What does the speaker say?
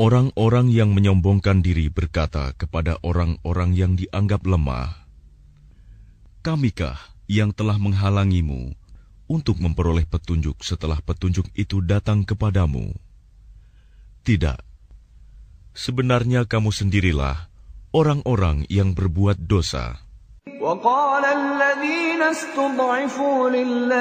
Orang-orang yang menyombongkan diri berkata kepada orang-orang yang dianggap lemah, "Kamikah yang telah menghalangimu untuk memperoleh petunjuk setelah petunjuk itu datang kepadamu?" Tidak. Sebenarnya kamu sendirilah orang-orang yang berbuat dosa. وقال الذين استضعفوا